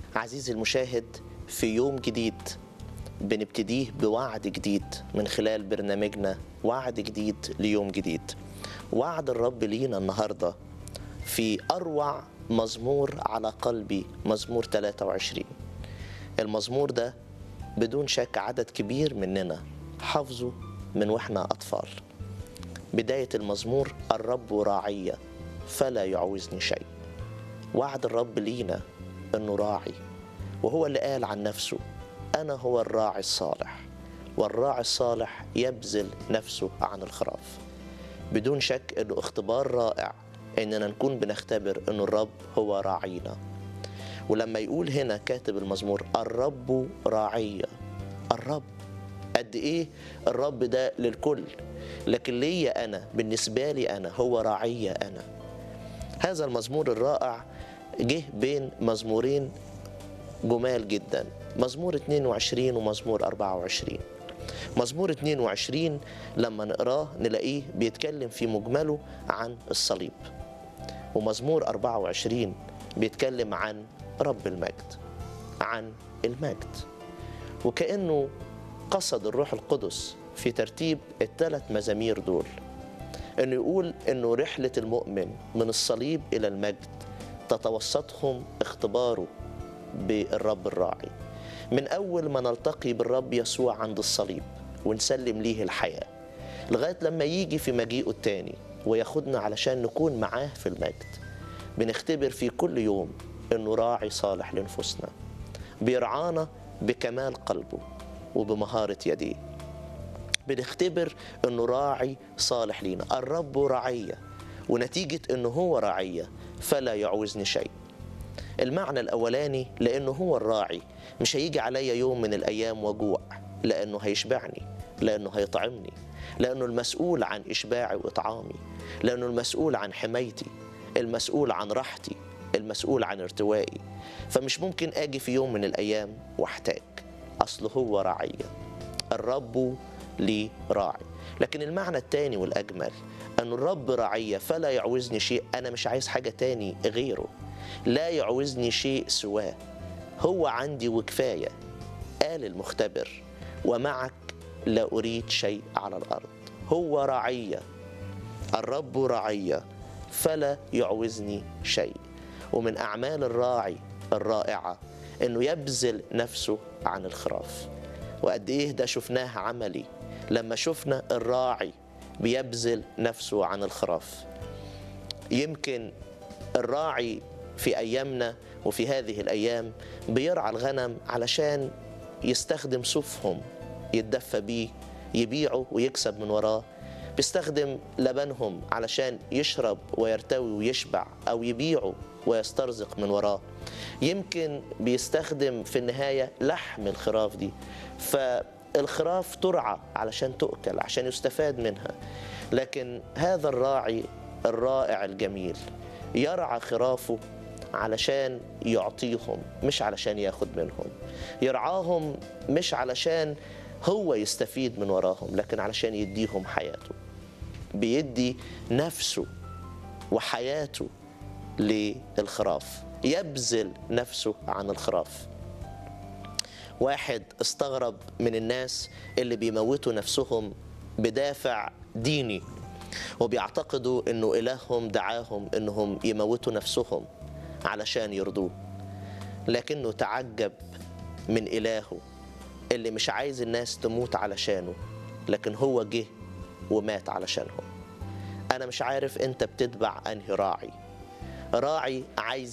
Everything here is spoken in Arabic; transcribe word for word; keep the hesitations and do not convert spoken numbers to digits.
عزيزي المشاهد، في يوم جديد بنبتديه بوعد جديد من خلال برنامجنا وعد جديد ليوم جديد. وعد الرب لينا النهاردة في أروع مزمور على قلبي، مزمور ثلاثة وعشرين. المزمور ده بدون شك عدد كبير مننا حافظه من وإحنا أطفال. بداية المزمور: الرب راعي فلا يعوزني شيء. وعد الرب لينا أنه راعي، وهو اللي قال عن نفسه: أنا هو الراعي الصالح، والراعي الصالح يبذل نفسه عن الخراف. بدون شك أنه اختبار رائع أننا نكون بنختبر أنه الرب هو راعينا. ولما يقول هنا كاتب المزمور الرب راعي، الرب قد إيه الرب ده للكل، لكن ليا أنا، بالنسبة لي أنا هو راعي أنا. هذا المزمور الرائع جه بين مزمورين جمال جدا، مزمور اثنين وعشرين ومزمور أربعة وعشرين. مزمور اثنين وعشرين لما نقراه نلاقيه بيتكلم في مجمله عن الصليب، ومزمور أربعة وعشرين بيتكلم عن رب المجد، عن المجد. وكأنه قصد الروح القدس في ترتيب الثلاث مزامير دول انه يقول انه رحلة المؤمن من الصليب الى المجد تتوسطهم اختباره بالرب الراعي، من أول ما نلتقي بالرب يسوع عند الصليب ونسلم ليه الحياة، لغاية لما يجي في مجيئه التاني وياخدنا علشان نكون معاه في المجد. بنختبر في كل يوم إنه راعي صالح لنفوسنا، بيرعانا بكمال قلبه وبمهارة يديه. بنختبر إنه راعي صالح لينا، الرب رعية، ونتيجة إنه هو رعية فلا يعوزني شيء. المعنى الأولاني لأنه هو الراعي، مش هيجي عليا يوم من الأيام وجوع، لأنه هيشبعني، لأنه هيطعمني، لأنه المسؤول عن إشباعي وإطعامي، لأنه المسؤول عن حمايتي، المسؤول عن راحتي، المسؤول عن ارتوائي. فمش ممكن أجي في يوم من الأيام واحتاج، أصله هو راعي، الرب لي راعي. لكن المعنى الثاني والأجمل أن الرب راعي فلا يعوزني شيء، أنا مش عايز حاجة تاني غيره، لا يعوزني شيء سواه، هو عندي وكفاية. قال المختبر: ومعك لا أريد شيء على الأرض. هو راعي، الرب راعي فلا يعوزني شيء. ومن أعمال الراعي الرائعة أنه يبذل نفسه عن الخراف. وقد إيه ده شفناه عملي لما شفنا الراعي بيبذل نفسه عن الخراف. يمكن الراعي في أيامنا وفي هذه الأيام بيرعى الغنم علشان يستخدم صوفهم يتدفى بيه، يبيعه ويكسب من وراه. بيستخدم لبنهم علشان يشرب ويرتوي ويشبع، أو يبيعه ويسترزق من وراه. يمكن بيستخدم في النهاية لحم الخراف دي، فالخراف ترعى علشان تؤكل، عشان يستفاد منها. لكن هذا الراعي الرائع الجميل يرعى خرافه علشان يعطيهم، مش علشان ياخد منهم. يرعاهم مش علشان هو يستفيد من وراهم، لكن علشان يديهم حياته. بيدي نفسه وحياته للخراف، يبذل نفسه عن الخراف. واحد استغرب من الناس اللي بيموتوا نفسهم بدافع ديني، وبيعتقدوا انه إلههم دعاهم انهم يموتوا نفسهم علشان يرضوه، لكنه تعجب من إلهه اللي مش عايز الناس تموت علشانه، لكن هو جه ومات علشانهم. أنا مش عارف أنت بتتبع أنهي راعي. راعي عايز